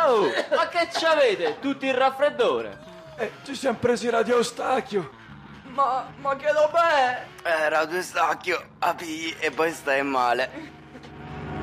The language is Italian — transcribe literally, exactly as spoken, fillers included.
Oh, ma che c'avete? Tutti il raffreddore? Eh, ci siamo presi Radio Eustachio. Ma, ma che lo bè? Eh, Radio Eustachio, apì e poi stai male.